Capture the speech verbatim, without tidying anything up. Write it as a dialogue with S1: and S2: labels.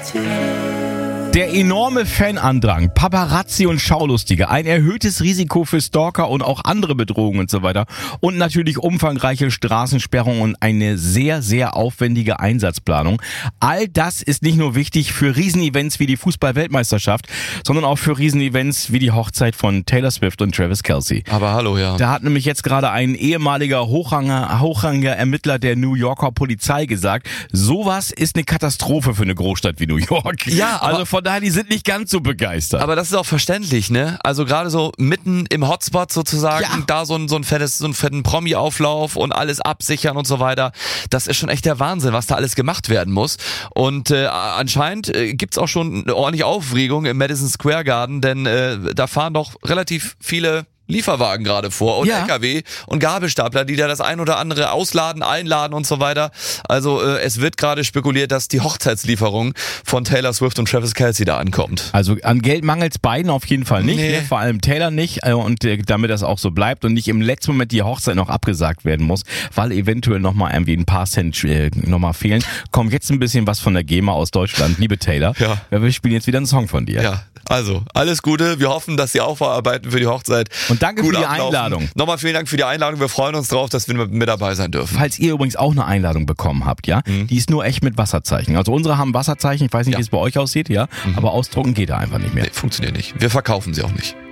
S1: Der enorme Fanandrang, Paparazzi und Schaulustige, ein erhöhtes Risiko für Stalker und auch andere Bedrohungen und so weiter und natürlich umfangreiche Straßensperrungen und eine sehr, sehr aufwendige Einsatzplanung. All das ist nicht nur wichtig für Riesenevents wie die Fußball-Weltmeisterschaft, sondern auch für Riesenevents wie die Hochzeit von Taylor Swift und Travis Kelce.
S2: Aber hallo, ja.
S1: Da hat nämlich jetzt gerade ein ehemaliger hochranger, hochrangiger Ermittler der New Yorker Polizei gesagt, sowas ist eine Katastrophe für eine Großstadt wie New York.
S2: Ja, aber
S1: also von daher, die sind nicht ganz so begeistert.
S2: Aber das ist auch verständlich, ne? Also gerade so mitten im Hotspot sozusagen,
S1: Ja.
S2: da so ein, so ein fettes, so einen fetten Promi-Auflauf und alles absichern und so weiter. Das ist schon echt der Wahnsinn, was da alles gemacht werden muss. Und äh, anscheinend äh, gibt's auch schon eine ordentliche Aufregung im Madison Square Garden, denn äh, da fahren doch relativ viele Lieferwagen gerade vor und
S1: Ja.
S2: L K W und Gabelstapler, die da das ein oder andere ausladen, einladen und so weiter. Also äh, es wird gerade spekuliert, dass die Hochzeitslieferung von Taylor Swift und Travis Kelce da ankommt.
S1: Also an Geld mangelt's beiden auf jeden Fall nicht,
S2: Nee.
S1: ne? Vor allem Taylor nicht äh, und äh, damit das auch so bleibt und nicht im letzten Moment die Hochzeit noch abgesagt werden muss, weil eventuell nochmal irgendwie ein paar Cent äh, nochmal fehlen. Kommt jetzt ein bisschen was von der GEMA aus Deutschland, liebe Taylor.
S2: Ja.
S1: Wir spielen jetzt wieder einen Song von dir.
S2: Ja, also alles Gute. Wir hoffen, dass Sie aufarbeiten für die Hochzeit.
S1: Und danke
S2: Gut
S1: für die
S2: ablaufen.
S1: Einladung.
S2: Nochmal vielen Dank für die Einladung. Wir freuen uns drauf, dass wir mit dabei sein dürfen.
S1: Falls ihr übrigens auch eine Einladung bekommen habt, ja,
S2: Mhm.
S1: die ist nur echt mit Wasserzeichen. Also unsere haben Wasserzeichen, ich weiß nicht,
S2: Ja.
S1: wie es bei euch aussieht, ja, aber ausdrucken geht da einfach nicht mehr.
S2: Nee, funktioniert nicht. Wir verkaufen sie auch nicht.